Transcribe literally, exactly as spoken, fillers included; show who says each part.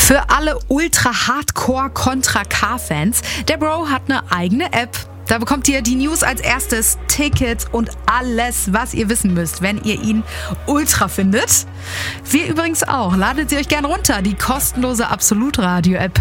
Speaker 1: Für alle Ultra-Hardcore-Contra-K-Fans, der Bro hat eine eigene App. Da bekommt ihr die News als erstes, Tickets und alles, was ihr wissen müsst, wenn ihr ihn ultra findet. Wir übrigens auch. Ladet sie euch gerne runter, die kostenlose Absolut Radio-App.